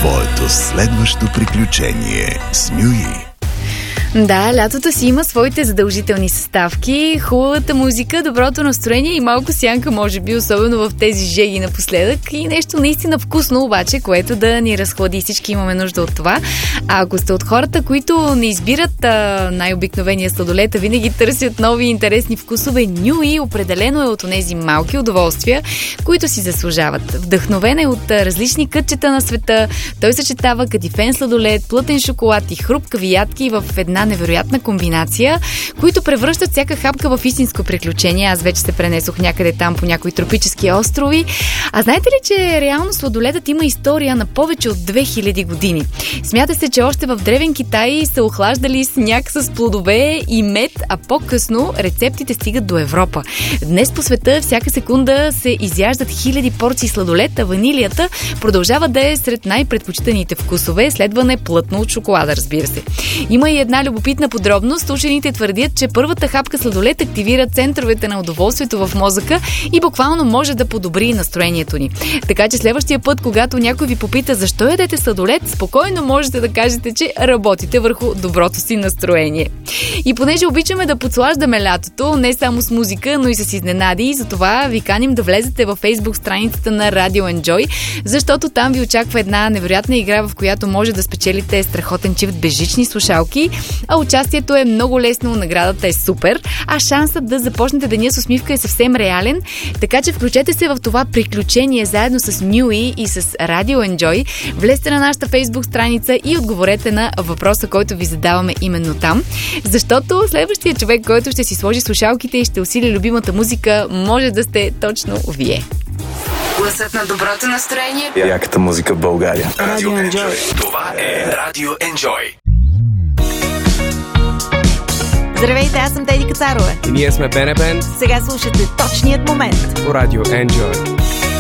твоето следващо приключение с Нюи. Да, лятото си има своите задължителни съставки, хубавата музика, доброто настроение и малко сянка, може би, особено в тези жеги напоследък, и нещо наистина вкусно обаче, което да ни разхлади. Всички имаме нужда от това. А ако сте от хората, които не избират най-обикновения сладолет, винаги търсят нови интересни вкусове, Нюи определено е от онези малки удоволствия, които си заслужават. Вдъхновен е от различни кътчета на света. Той съчетава кадифен сладолет, плътен шоколад и хрупкави ядки в една невероятна комбинация, които превръщат всяка хапка в истинско приключение. Аз вече се пренесох някъде там по някои тропически острови. А знаете ли, че реално сладоледът има история на повече от 2000 години? Смята се, че още в древен Китай са охлаждали сняг с плодове и мед, а по-късно рецептите стигат до Европа. Днес по света всяка секунда се изяждат хиляди порции сладолед, а ванилията продължава да е сред най-предпочитаните вкусове, следване плътно от шоколада, разбира се. Има и една любопитна подробност. Учените твърдят, че първата хапка сладолед активира центровете на удоволствието в мозъка и буквално може да подобри настроението ни. Така че следващия път, когато някой ви попита защо ядете сладолед, спокойно можете да кажете, че работите върху доброто си настроение. И понеже обичаме да подслаждаме лятото, не само с музика, но и с изненади, и затова ви каним да влезете във Facebook страницата на Radio Enjoy, защото там ви очаква една невероятна игра, в която може да спечелите страхотен чифт безжични слушалки, а участието е много лесно, наградата е супер, а шансът да започнете деня с усмивка е съвсем реален, така че включете се в това приключение заедно с Нюи и с Radio Enjoy. Влезте на нашата Facebook страница и отговорете на въпроса, който ви задаваме именно там, защото следващия човек, който ще си сложи слушалките и ще усили любимата музика, може да сте точно вие. Гласът на доброто настроение. Яката музика в България. Radio Enjoy. Това е Radio Enjoy. Здравейте, аз съм Теди Кацарова. И ние сме Бенебен. Сега слушате точният момент по Radio Enjoy.